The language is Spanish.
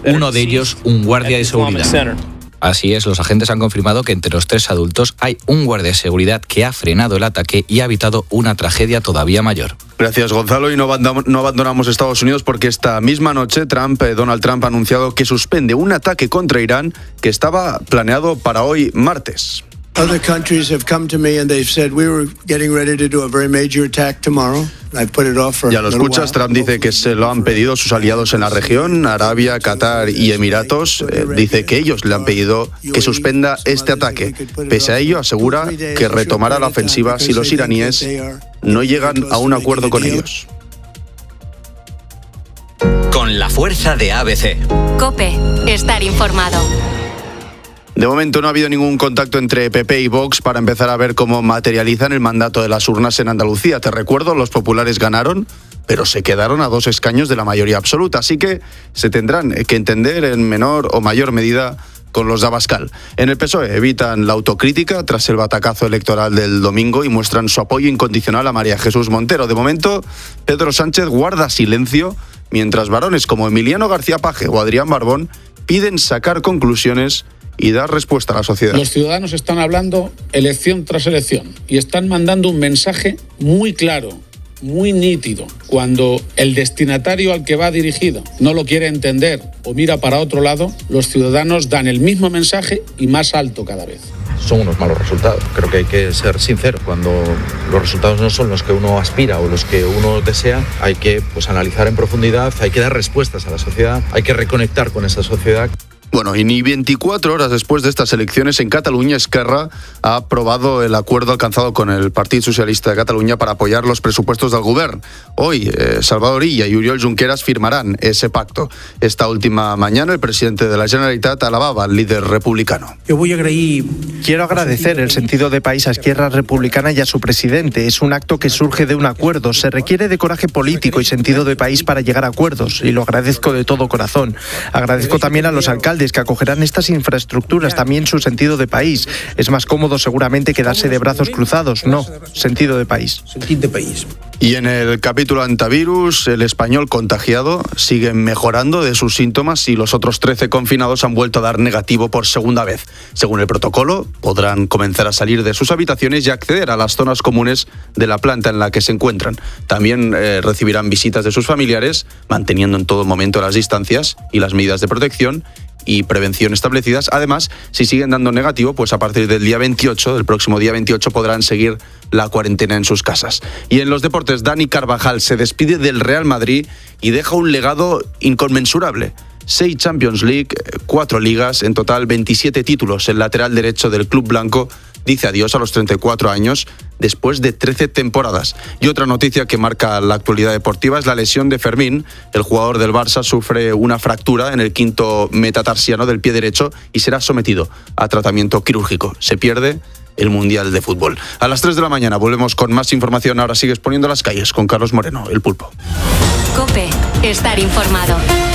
uno de ellos un guardia de seguridad. Así es, los agentes han confirmado que entre los 3 adultos hay un guardia de seguridad que ha frenado el ataque y ha evitado una tragedia todavía mayor. Gracias, Gonzalo. Y no abandonamos Estados Unidos porque esta misma noche Donald Trump ha anunciado que suspende un ataque contra Irán que estaba planeado para hoy martes. Other countries have come to me and they've said we were getting ready to do a very major attack tomorrow. I've put it off for Ya lo escuchas, Trump dice que se lo han pedido sus aliados en la región, Arabia, Qatar y Emiratos. Dice que ellos le han pedido que suspenda este ataque. Pese a ello, asegura que retomará la ofensiva si los iraníes no llegan a un acuerdo con ellos. Con la fuerza de ABC. COPE. Estar informado. De momento no ha habido ningún contacto entre PP y Vox para empezar a ver cómo materializan el mandato de las urnas en Andalucía. Te recuerdo, los populares ganaron, pero se quedaron a 2 escaños de la mayoría absoluta. Así que se tendrán que entender en menor o mayor medida con los de Abascal. En el PSOE evitan la autocrítica tras el batacazo electoral del domingo y muestran su apoyo incondicional a María Jesús Montero. De momento, Pedro Sánchez guarda silencio, mientras varones como Emiliano García Paje o Adrián Barbón piden sacar conclusiones y dar respuesta a la sociedad. Los ciudadanos están hablando elección tras elección y están mandando un mensaje muy claro, muy nítido. Cuando el destinatario al que va dirigido no lo quiere entender o mira para otro lado, los ciudadanos dan el mismo mensaje y más alto cada vez. Son unos malos resultados. Creo que hay que ser sincero. Cuando los resultados no son los que uno aspira o los que uno desea, hay que analizar en profundidad, hay que dar respuestas a la sociedad, hay que reconectar con esa sociedad. Bueno, y ni 24 horas después de estas elecciones en Cataluña, Esquerra ha aprobado el acuerdo alcanzado con el Partido Socialista de Cataluña para apoyar los presupuestos del Govern. Hoy, Salvador Illa y Oriol Junqueras firmarán ese pacto. Esta última mañana, el presidente de la Generalitat alababa al líder republicano. Quiero agradecer el sentido de país a Esquerra Republicana y a su presidente. Es un acto que surge de un acuerdo. Se requiere de coraje político y sentido de país para llegar a acuerdos, y lo agradezco de todo corazón. Agradezco también a los alcaldes que acogerán estas infraestructuras, también su sentido de país. Es más cómodo seguramente quedarse de brazos cruzados. No, sentido de país. Y en el capítulo antivirus, el español contagiado sigue mejorando de sus síntomas y los otros 13 confinados han vuelto a dar negativo por segunda vez. Según el protocolo, podrán comenzar a salir de sus habitaciones y acceder a las zonas comunes de la planta en la que se encuentran. También recibirán visitas de sus familiares, manteniendo en todo momento las distancias y las medidas de protección y prevención establecidas. Además, si siguen dando negativo, pues a partir del próximo día 28, podrán seguir la cuarentena en sus casas. Y en los deportes, Dani Carvajal se despide del Real Madrid y deja un legado inconmensurable. 6 Champions League, 4 ligas, en total 27 títulos. El lateral derecho del club blanco dice adiós a los 34 años después de 13 temporadas. Y otra noticia que marca la actualidad deportiva es la lesión de Fermín. El jugador del Barça sufre una fractura en el 5º metatarsiano del pie derecho y será sometido a tratamiento quirúrgico. Se pierde el Mundial de Fútbol. A las 3 de la mañana volvemos con más información. Ahora sigues poniendo las calles con Carlos Moreno, el Pulpo. COPE. Estar informado.